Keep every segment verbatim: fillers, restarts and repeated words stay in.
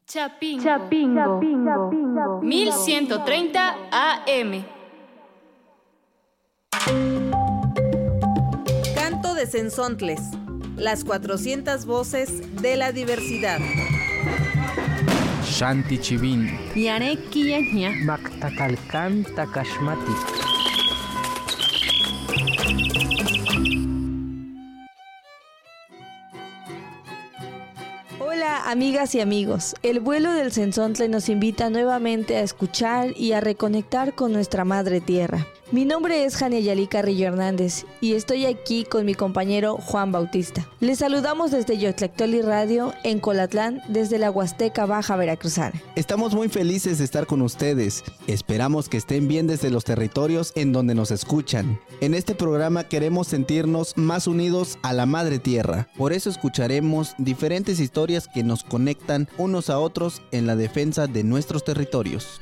Chapingo. Chapingo. Chapingo. mil ciento treinta A M. Canto de Cenzontles. Las cuatrocientas voces de la diversidad. Shanti Chivin. Yareki Yaña. Mactacalcan Tacashmati. Hola amigas y amigos, el vuelo del Cenzontle nos invita nuevamente a escuchar y a reconectar con nuestra madre tierra. Mi nombre es Jania Yalí Carrillo Hernández y estoy aquí con mi compañero Juan Bautista. Les saludamos desde Yotlactoli Radio en Colatlán, desde la Huasteca Baja Veracruzana. Estamos muy felices de estar con ustedes. Esperamos que estén bien desde los territorios en donde nos escuchan. En este programa queremos sentirnos más unidos a la madre tierra. Por eso escucharemos diferentes historias que nos conectan unos a otros en la defensa de nuestros territorios.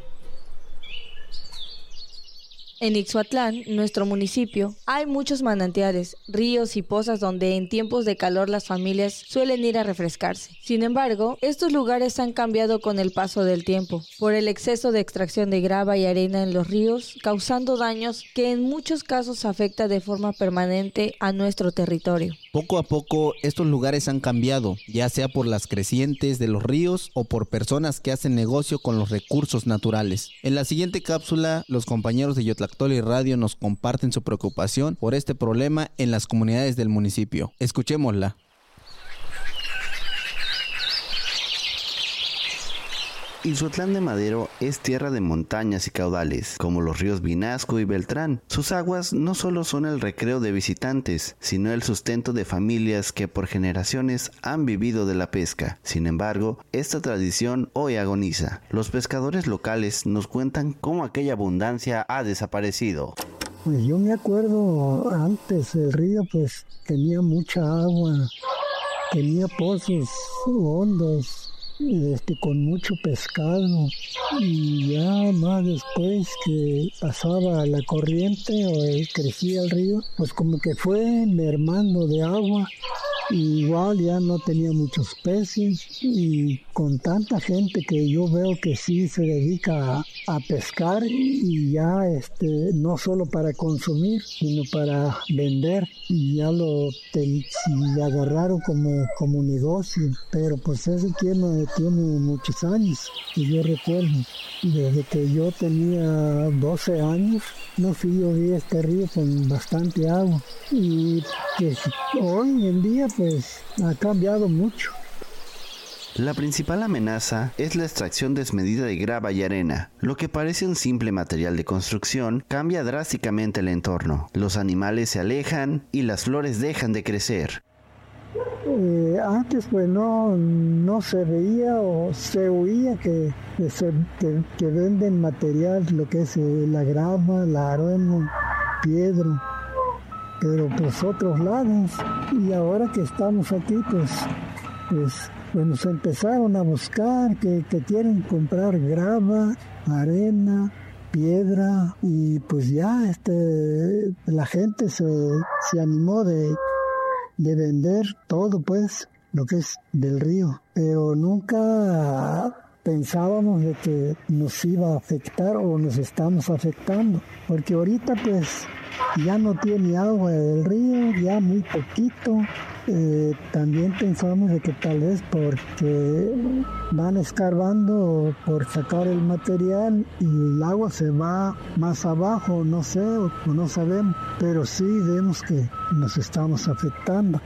En Ixhuatlán, nuestro municipio, hay muchos manantiales, ríos y pozas donde en tiempos de calor las familias suelen ir a refrescarse. Sin embargo, estos lugares han cambiado con el paso del tiempo, por el exceso de extracción de grava y arena en los ríos, causando daños que en muchos casos afecta de forma permanente a nuestro territorio. Poco a poco, estos lugares han cambiado, ya sea por las crecientes de los ríos o por personas que hacen negocio con los recursos naturales. En la siguiente cápsula, los compañeros de Yotlactoli Radio nos comparten su preocupación por este problema en las comunidades del municipio. Escuchémosla. Ixhuatlán de Madero es tierra de montañas y caudales, como los ríos Vinasco y Beltrán. Sus aguas no solo son el recreo de visitantes, sino el sustento de familias que por generaciones han vivido de la pesca. Sin embargo, esta tradición hoy agoniza. Los pescadores locales nos cuentan cómo aquella abundancia ha desaparecido. Pues yo me acuerdo antes el río pues tenía mucha agua, tenía pozos hondos, Este, con mucho pescado, y ya más después que pasaba la corriente o el, crecía el río, pues como que fue mermando de agua, y igual ya no tenía muchos peces, y con tanta gente que yo veo que sí se dedica a, a pescar, y ya este no solo para consumir sino para vender, y ya lo te, si agarraron como, como negocio, pero pues eso tiene, tiene muchos años, y yo recuerdo desde que yo tenía doce años no fui yo vi este río con bastante agua, y pues hoy en día pues ha cambiado mucho. La principal amenaza es la extracción desmedida de grava y arena. Lo que parece un simple material de construcción cambia drásticamente el entorno. Los animales se alejan y las flores dejan de crecer. Eh, antes pues no, no se veía o se oía que, que, se, que, que venden material, lo que es eh, la grava, la arena, piedra, pero pues otros lados. Y ahora que estamos aquí pues, pues, pues nos empezaron a buscar que, que quieren comprar grava, arena, piedra, y pues ya este la gente se, se animó de de vender todo pues lo que es del río, pero nunca pensábamos de que nos iba a afectar o nos estamos afectando, porque ahorita pues ya no tiene agua del río, ya muy poquito. Eh, también pensamos de que tal vez porque van escarbando por sacar el material y el agua se va más abajo, no sé, o, o no sabemos, pero sí vemos que nos estamos afectando.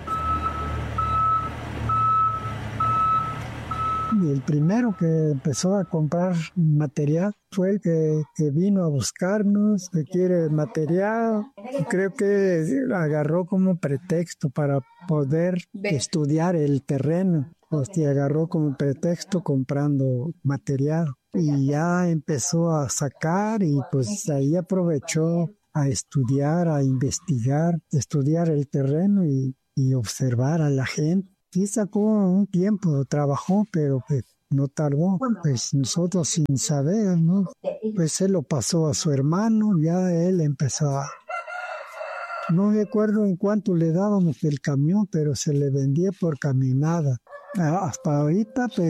Y el primero que empezó a comprar material fue el que, que vino a buscarnos, que quiere material. Y creo que agarró como pretexto para poder estudiar el terreno. Pues que agarró como pretexto comprando material. Y ya empezó a sacar y pues ahí aprovechó a estudiar, a investigar, estudiar el terreno y, y observar a la gente. Sí sacó un tiempo, trabajó, pero pues no tardó. Pues nosotros sin saber, ¿no? Pues se lo pasó a su hermano, ya él empezó a... No recuerdo en cuánto le dábamos el camión, pero se le vendía por caminada. Hasta ahorita, pues,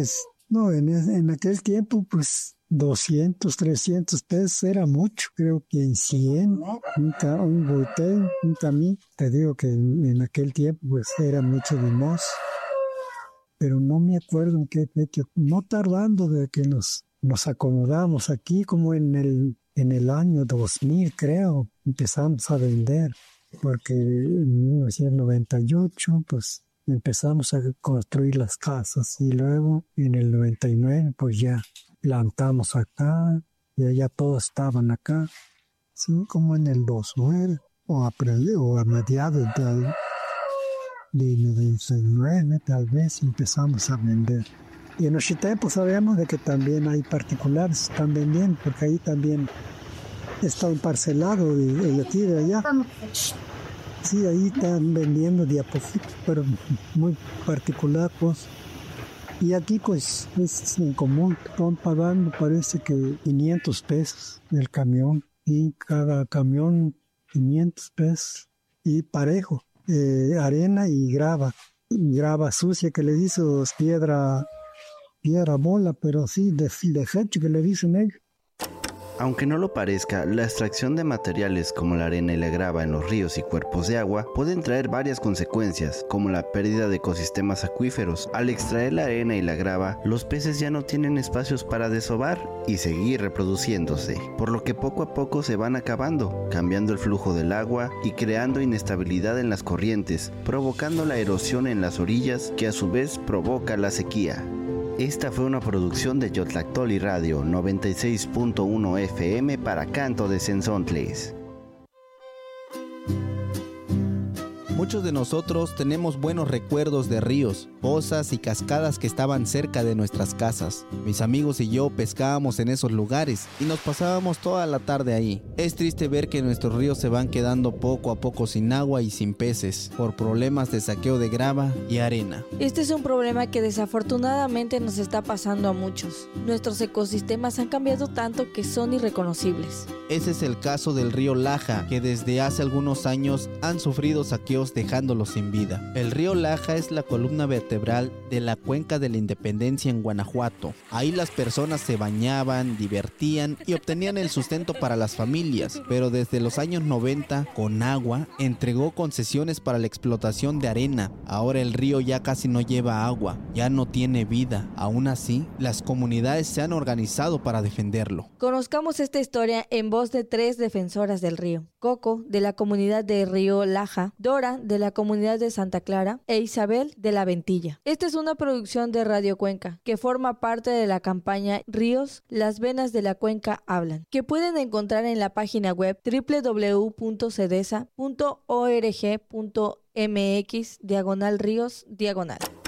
No, en, en aquel tiempo, pues doscientos, trescientos pesos era mucho. Creo que en cien, un, ca- un botell, un camín. Te digo que en, en aquel tiempo, pues era mucho limosna. Pero no me acuerdo en qué fecha. No tardando de que nos, nos acomodamos aquí, como en el, en el año dos mil, creo, empezamos a vender. Porque en mil novecientos noventa y ocho, pues empezamos a construir las casas y luego en el noventa y nueve pues ya plantamos acá y allá todos estaban acá, sí, como en el dos mil o a, pre- o a mediados del, de noventa y nueve tal vez empezamos a vender. Y en ese tiempo sabemos de que también hay particulares que están vendiendo, porque ahí también está un parcelado de, de aquí y de allá. Sí, ahí están vendiendo de a poquito, pero muy particular, pues. Y aquí, pues, es en común. Están pagando, parece que quinientos pesos el camión. Y cada camión, quinientos pesos. Y parejo. Eh, arena y grava. Grava sucia que le dicen, piedra, piedra bola, pero sí, de, de fecho que le dicen ellos. Aunque no lo parezca, la extracción de materiales como la arena y la grava en los ríos y cuerpos de agua pueden traer varias consecuencias, como la pérdida de ecosistemas acuíferos. Al extraer la arena y la grava, los peces ya no tienen espacios para desovar y seguir reproduciéndose, por lo que poco a poco se van acabando, cambiando el flujo del agua y creando inestabilidad en las corrientes, provocando la erosión en las orillas que a su vez provoca la sequía. Esta fue una producción de Yotlactoli Radio noventa y seis punto uno F M para Canto de Cenzontles. Muchos de nosotros tenemos buenos recuerdos de ríos, pozas y cascadas que estaban cerca de nuestras casas. Mis amigos y yo pescábamos en esos lugares y nos pasábamos toda la tarde ahí. Es triste ver que nuestros ríos se van quedando poco a poco sin agua y sin peces por problemas de saqueo de grava y arena. Este es un problema que desafortunadamente nos está pasando a muchos. Nuestros ecosistemas han cambiado tanto que son irreconocibles. Ese es el caso del río Laja, que desde hace algunos años han sufrido saqueos dejándolos sin vida. El río Laja es la columna vertebral de la Cuenca de la Independencia en Guanajuato. Ahí las personas se bañaban, divertían y obtenían el sustento para las familias, pero desde los años noventa, Conagua entregó concesiones para la explotación de arena. Ahora el río ya casi no lleva agua, ya no tiene vida. Aún así, las comunidades se han organizado para defenderlo. Conozcamos esta historia en voz de tres defensoras del río: Coco, de la comunidad de Río Laja; Dora, de la comunidad de Santa Clara; e Isabel, de la Ventilla. Esta es una producción de Radio Cuenca, que forma parte de la campaña Ríos, las venas de la cuenca hablan, que pueden encontrar en la página web doble u doble u doble u punto cedesa punto org punto m x diagonal ríos diagonal.